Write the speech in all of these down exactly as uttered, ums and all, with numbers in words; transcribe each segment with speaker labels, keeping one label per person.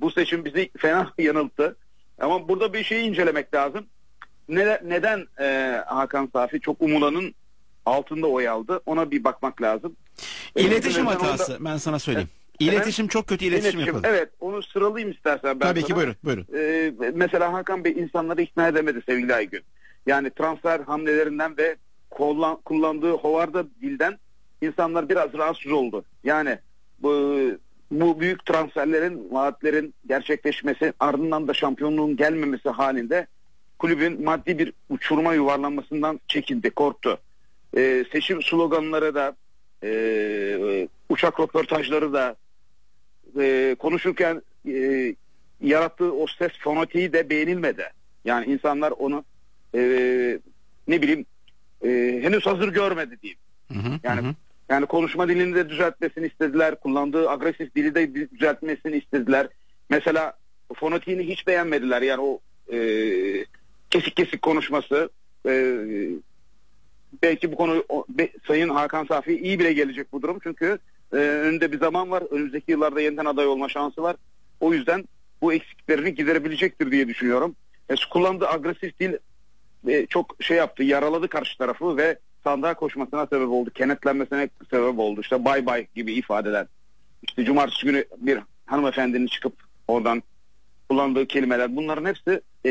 Speaker 1: Bu seçim bizi fena yanılttı. Ama burada bir şeyi incelemek lazım. Ne, neden e, Hakan Safi çok umulanın altında oy aldı? Ona bir bakmak lazım.
Speaker 2: İletişim hatası orada, ben sana söyleyeyim. İletişim çok kötü iletişim, iletişim yapıldı.
Speaker 1: Evet, onu sıralayayım istersen ben.
Speaker 2: Tabii
Speaker 1: sana.
Speaker 2: ki buyurun. buyurun.
Speaker 1: Ee, mesela Hakan Bey insanları ikna edemedi sevgili Aygün. Yani transfer hamlelerinden ve kullan, kullandığı hovarda dilden insanlar biraz rahatsız oldu. Yani bu, bu büyük transferlerin, vaatlerin gerçekleşmesi, ardından da şampiyonluğun gelmemesi halinde kulübün maddi bir uçuruma yuvarlanmasından çekindi, korktu. Ee, seçim sloganları da, e, uçak röportajları da, e, konuşurken e, yarattığı o ses fonetiği de beğenilmedi. Yani insanlar onu e, ne bileyim e, henüz hazır görmedi diyeyim. Hı hı, yani hı. yani konuşma dilini de düzeltmesini istediler. Kullandığı agresif dili de düzeltmesini istediler. Mesela fonetiğini hiç beğenmediler. Yani o e, kesik kesik konuşması e, belki bu konu o, be, Sayın Hakan Safi iyi bile gelecek bu durum. Çünkü e, önünde bir zaman var. Önümüzdeki yıllarda yeniden aday olma şansı var. O yüzden bu eksiklerini giderebilecektir diye düşünüyorum. E, kullandığı agresif dil e, çok şey yaptı, yaraladı karşı tarafı ve sandığa koşmasına sebep oldu. Kenetlenmesine sebep oldu. İşte bay bay gibi ifadeler. İşte cumartesi günü bir hanımefendinin çıkıp oradan kullandığı kelimeler. Bunların hepsi e,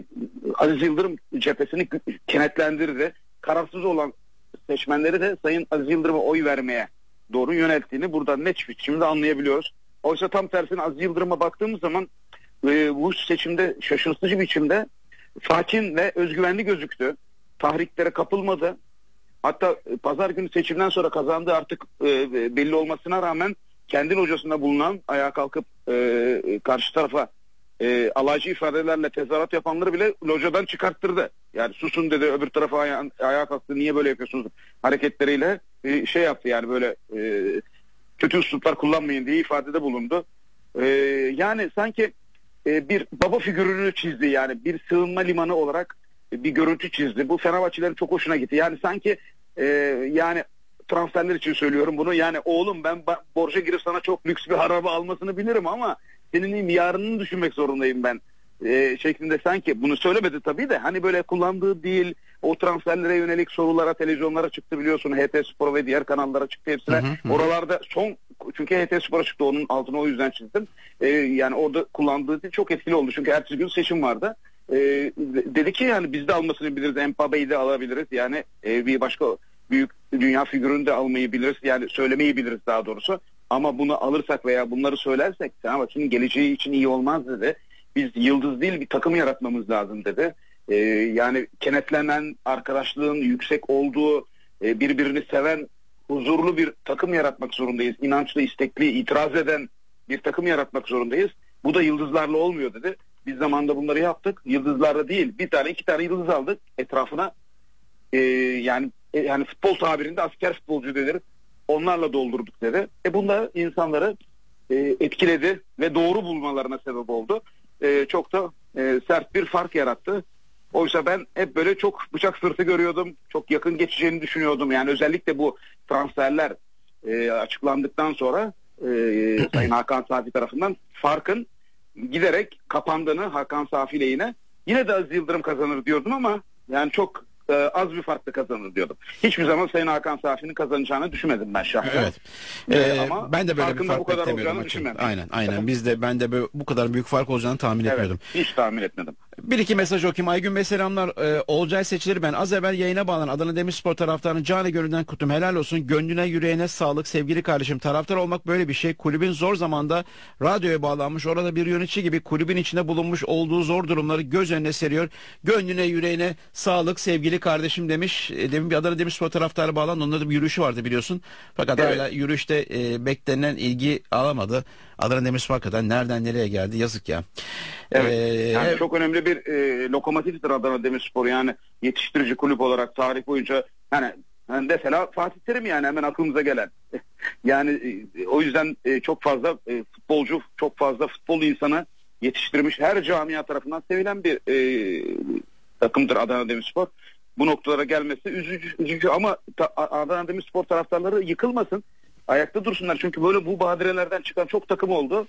Speaker 1: Aziz Yıldırım cephesini kenetlendirdi. Kararsız olan seçmenleri de Sayın Aziz Yıldırım'a oy vermeye doğru yönelttiğini buradan net biçimde anlayabiliyoruz. Oysa tam tersine Aziz Yıldırım'a baktığımız zaman e, bu seçimde şaşırtıcı biçimde sakin ve özgüvenli gözüktü. Tahriklere kapılmadı. Hatta e, pazar günü seçimden sonra kazandığı artık e, belli olmasına rağmen kendi locasında bulunan ayağa kalkıp e, karşı tarafa e, alaycı ifadelerle tezahürat yapanları bile locadan çıkarttırdı. Yani susun dedi, öbür tarafa aya ayağa kalktı, niye böyle yapıyorsunuz hareketleriyle e, şey yaptı yani böyle e, kötü üsluplar kullanmayın diye ifadede bulundu. E, yani sanki e, bir baba figürünü çizdi, yani bir sığınma limanı olarak e, bir görüntü çizdi. Bu Fenerbahçelerin çok hoşuna gitti. Yani sanki e, yani transferler için söylüyorum bunu. Yani oğlum ben borca girip sana çok lüks bir araba almasını bilirim ama senin yarınını düşünmek zorundayım ben e, şeklinde, sanki bunu söylemedi tabii de hani böyle kullandığı değil, o transferlere yönelik sorulara televizyonlara çıktı biliyorsun, H T Spor ve diğer kanallara çıktı hepsine. Hı hı. Oralarda son, çünkü H T Spor'a çıktı, onun altını o yüzden çizdim. E, yani orada kullandığı dil çok etkili oldu çünkü ertesi gün seçim vardı. E, dedi ki yani biz de almasını biliriz, Mbappé'yi de alabiliriz, yani e, bir başka büyük dünya figürünü de almayı biliriz, yani söylemeyi biliriz daha doğrusu. Ama bunu alırsak veya bunları söylersek Fenerbahçe'nin geleceği için iyi olmaz dedi. Biz yıldız değil bir takım yaratmamız lazım dedi. Ee, yani kenetlenen, arkadaşlığın yüksek olduğu, e, birbirini seven, huzurlu bir takım yaratmak zorundayız. İnançlı, istekli, itiraz eden bir takım yaratmak zorundayız. Bu da yıldızlarla olmuyor dedi. Biz zamanında bunları yaptık. Yıldızlarla değil, bir tane iki tane yıldız aldık etrafına. Ee, yani e, yani futbol tabirinde asker futbolcu denir. Onlarla doldurduk dedi. E bunda insanları e, etkiledi ve doğru bulmalarına sebep oldu. E, çok da e, sert bir fark yarattı. Oysa ben hep böyle çok bıçak sırtı görüyordum. Çok yakın geçeceğini düşünüyordum. Yani özellikle bu transferler e, açıklandıktan sonra e, Sayın Hakan Safi tarafından farkın giderek kapandığını, Hakan Safi lehine, yine de Aziz Yıldırım kazanır diyordum ama yani çok az bir farklı kazanır diyordum. Hiçbir zaman Sayın Hakan Safi'nin kazanacağını düşünmedim ben şahsen.
Speaker 2: Evet. Ee, ee, ama ben de böyle bir fark beklemiyordum açıkçası. Aynen, aynen. Tamam. Biz de ben de böyle, bu kadar büyük fark olacağını tahmin
Speaker 1: evet,
Speaker 2: etmiyordum.
Speaker 1: Hiç tahmin etmedim.
Speaker 2: Bir iki mesaj okuyayım. Aygün Bey selamlar. Ee, Olcay Seçilir ben. Az evvel yayına bağlanan Adana Demirspor taraftarını canı gönülden kuttum. Helal olsun. Gönlüne yüreğine sağlık sevgili kardeşim. Taraftar olmak böyle bir şey. Kulübün zor zamanda radyoya bağlanmış. Orada bir yönetici gibi kulübün içinde bulunmuş olduğu zor durumları göz önüne seriyor. Gönlüne yüreğine sağlık sevgili kardeşim demiş. E, demin bir Adana Demirspor taraftarı bağlandı. Onların da bir yürüyüşü vardı biliyorsun. Fakat evet, hala yürüyüşte e, beklenen ilgi alamadı. Adana Demirspor hakikaten nereden nereye geldi, yazık ya.
Speaker 1: Evet. Ee, yani çok önemli bir e, lokomotiftir Adana Demirspor, yani yetiştirici kulüp olarak tarih boyunca, yani, yani mesela Fatih Terim, yani hemen aklımıza gelen. yani e, o yüzden e, çok fazla e, futbolcu, çok fazla futbol insanı yetiştirmiş, her camia tarafından sevilen bir e, takımdır Adana Demirspor. Bu noktalara gelmesi üzücü, üzücü ama ta, Adana Demirspor taraftarları yıkılmasın, ayakta dursunlar çünkü böyle bu badirelerden çıkan çok takım oldu.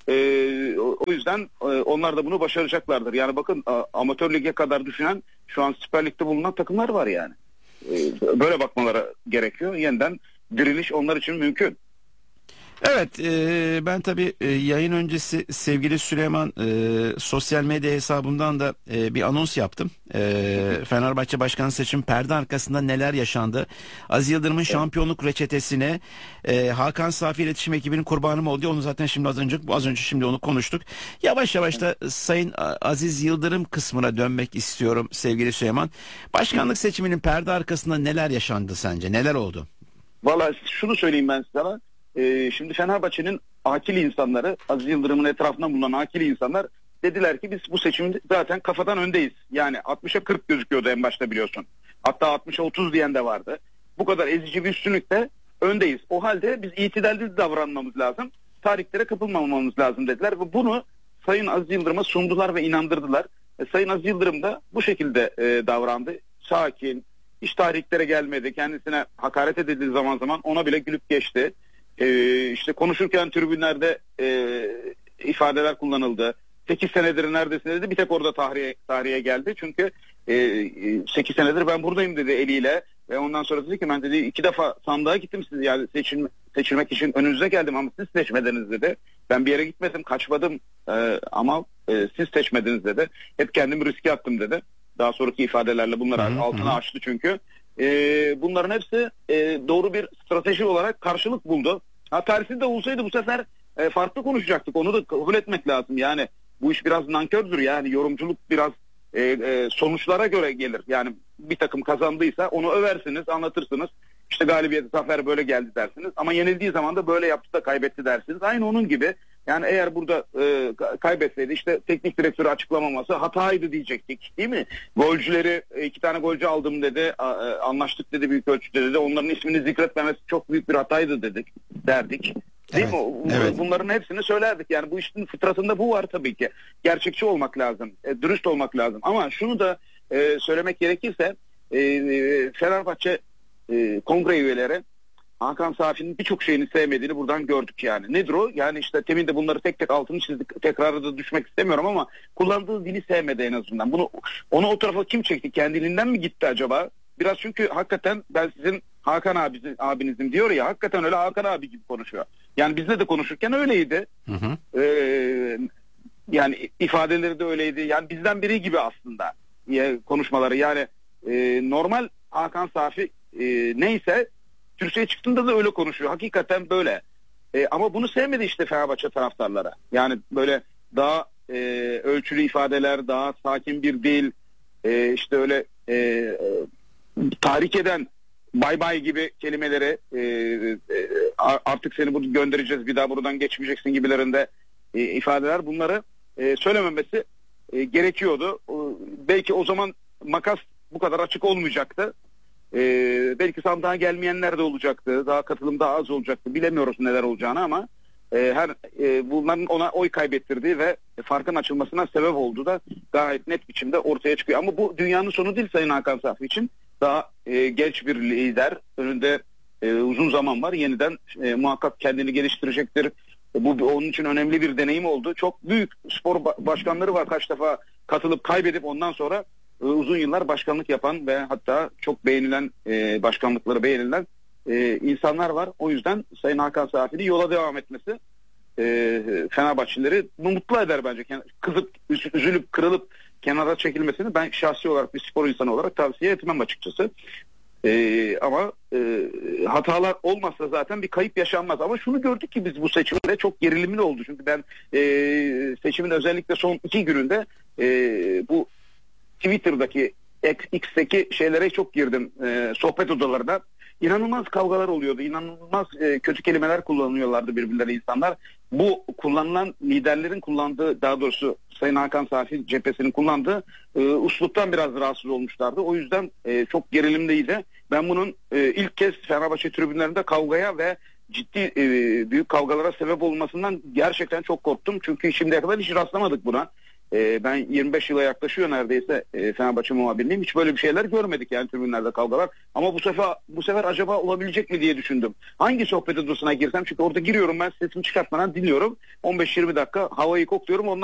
Speaker 1: E, o, o yüzden e, onlar da bunu başaracaklardır. Yani bakın a, amatör lige kadar düşünen şu an Süper Lig'de bulunan takımlar var yani. E, böyle bakmalara gerekiyor. Yeniden diriliş onlar için mümkün.
Speaker 2: Evet, e, ben tabii e, yayın öncesi sevgili Süleyman e, sosyal medya hesabımdan da e, bir anons yaptım. E, Fenerbahçe Başkanı seçim perde arkasında neler yaşandı? Aziz Yıldırım'ın evet. şampiyonluk reçetesine e, Hakan Safi İletişim ekibinin kurbanı mı oldu? Onu zaten şimdi az önce az önce şimdi onu konuştuk. Yavaş yavaş da Sayın Aziz Yıldırım kısmına dönmek istiyorum sevgili Süleyman. Başkanlık seçiminin perde arkasında neler yaşandı sence? Neler oldu?
Speaker 1: Vallahi şunu söyleyeyim ben sana. Ee, şimdi Fenerbahçe'nin akil insanları, Aziz Yıldırım'ın etrafında bulunan akil insanlar dediler ki biz bu seçimde zaten kafadan öndeyiz. Yani altmışa kırk gözüküyordu en başta biliyorsun. Hatta altmışa otuz diyen de vardı. Bu kadar ezici bir üstünlükte öndeyiz. O halde biz itidalli davranmamız lazım. Tarihlere kapılmamamız lazım dediler ve bunu Sayın Aziz Yıldırım'a sundular ve inandırdılar. E, Sayın Aziz Yıldırım da bu şekilde e, davrandı. Sakin, hiç tarihlere gelmedi. Kendisine hakaret edildiği zaman zaman ona bile gülüp geçti. Ee, işte konuşurken tribünlerde e, ifadeler kullanıldı. sekiz senedir neredesin dedi. Bir tek orada tarihe, tarihe geldi. Çünkü e, sekiz senedir ben buradayım dedi eliyle. Ve ondan sonra dedi ki ben dedi iki defa sandığa gittim siz yani seçilme, seçilmek için önünüze geldim ama siz seçmediniz dedi. Ben bir yere gitmedim, kaçmadım e, ama e, siz seçmediniz dedi. Hep kendimi riske attım dedi. Daha sonraki ifadelerle bunları hı hı. altına açtı çünkü. Ee, bunların hepsi e, doğru bir strateji olarak karşılık buldu. Ha tersi de olsaydı bu sefer e, farklı konuşacaktık. Onu da kabul etmek lazım. Yani bu iş biraz nankördür. Yani yorumculuk biraz e, e, sonuçlara göre gelir. Yani bir takım kazandıysa onu översiniz, anlatırsınız. İşte galibiyet, zafer böyle geldi dersiniz. Ama yenildiği zaman da böyle yaptı da kaybetti dersiniz. Aynı onun gibi. Yani eğer burada e, kaybetseydi işte teknik direktörü açıklamaması hataydı diyecektik değil mi? Golcüleri iki tane golcü aldım dedi, a, e, anlaştık dedi büyük ölçüde dedi. Onların ismini zikretmemesi çok büyük bir hataydı dedik, derdik. Değil
Speaker 2: evet,
Speaker 1: mi?
Speaker 2: Evet.
Speaker 1: Bunların hepsini söylerdik. Yani bu işin fıtratında bu var tabii ki. Gerçekçi olmak lazım, e, dürüst olmak lazım. Ama şunu da e, söylemek gerekirse e, e, Fenerbahçe e, kongre üyeleri Hakan Safi'nin birçok şeyini sevmediğini buradan gördük yani. Nedir o? Yani işte temin de bunları tek tek altını çizdik. Tekrarda da düşmek istemiyorum ama kullandığı dili sevmedi en azından. Bunu onu o tarafa kim çekti? Kendiliğinden mi gitti acaba? Biraz çünkü hakikaten ben sizin Hakan abisi, abinizim diyor ya. Hakikaten öyle Hakan abi gibi konuşuyor. Yani bizle de konuşurken öyleydi. Hı hı. Ee, yani ifadeleri de öyleydi. Yani bizden biri gibi aslında konuşmaları. Yani e, normal Hakan Safi e, neyse Türkçe'ye çıktığında da öyle konuşuyor. Hakikaten böyle. E, ama bunu sevmedi işte Fenerbahçe taraftarlara. Yani böyle daha e, ölçülü ifadeler, daha sakin bir dil, e, işte öyle e, e, tahrik eden bay bay gibi kelimeleri e, e, artık seni burada göndereceğiz, bir daha buradan geçmeyeceksin gibilerinde e, ifadeler, bunları e, söylememesi e, gerekiyordu. E, belki o zaman makas bu kadar açık olmayacaktı. Ee, belki sandığa gelmeyenler de olacaktı. Daha katılım daha az olacaktı. Bilemiyoruz neler olacağını ama e, her e, bunların ona oy kaybettirdiği ve farkın açılmasına sebep olduğu da gayet net biçimde ortaya çıkıyor. Ama bu dünyanın sonu değil Sayın Hakan Safi için. Daha e, genç bir lider. Önünde e, uzun zaman var. Yeniden e, muhakkak kendini geliştirecektir. E, bu onun için önemli bir deneyim oldu. Çok büyük spor ba- başkanları var. Kaç defa katılıp kaybedip ondan sonra uzun yıllar başkanlık yapan ve hatta çok beğenilen e, başkanlıkları beğenilen e, insanlar var. O yüzden Sayın Hakan Safi'nin yola devam etmesi e, Fenerbahçelileri mutlu eder bence. Kızıp, üzülüp, kırılıp kenara çekilmesini ben şahsi olarak bir spor insanı olarak tavsiye etmem açıkçası. E, ama e, hatalar olmazsa zaten bir kayıp yaşanmaz. Ama şunu gördük ki biz bu seçimde çok gerilimli oldu. Çünkü ben e, seçimin özellikle son iki gününde e, bu Twitter'daki, X'teki şeylere çok girdim, e, sohbet odalarına. İnanılmaz kavgalar oluyordu, inanılmaz e, kötü kelimeler kullanıyorlardı birbirlerine insanlar. Bu kullanılan liderlerin kullandığı, daha doğrusu Sayın Hakan Safi cephesinin kullandığı e, usluptan biraz rahatsız olmuşlardı. O yüzden e, çok gerilimliydi. Ben bunun e, ilk kez Fenerbahçe tribünlerinde kavgaya ve ciddi e, büyük kavgalara sebep olmasından gerçekten çok korktum. Çünkü şimdiye kadar hiç rastlamadık buna. e, ben yirmi beş yıla yaklaşıyor neredeyse e, Fenerbahçe muhabirliğim. Hiç böyle bir şeyler görmedik yani tribünlerde kavgalar. Ama bu sefer bu sefer acaba olabilecek mi diye düşündüm. Hangi sohbet odasına girsem, çünkü orada giriyorum ben, sesimi çıkartmadan dinliyorum. on beş yirmi dakika havayı kokluyorum. Ondan